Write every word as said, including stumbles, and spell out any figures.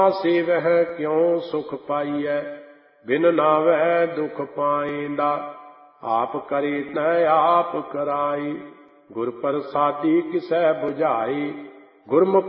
ਸੇਵਹਿ ਕਿਉ ਸੁਖ ਪਾਈਐ, ਬਿਨ ਨਾਵੈ ਦੁਖ ਪਾਇੰਦਾ। ਆਪ ਕਰੇ ਤੈ ਆਪ ਕਰਾਈ, ਗੁਰ ਪ੍ਰਸਾਦੀ ਕਿਸੈ ਬੁਝਾਈ। ਗੁਰਮੁਖ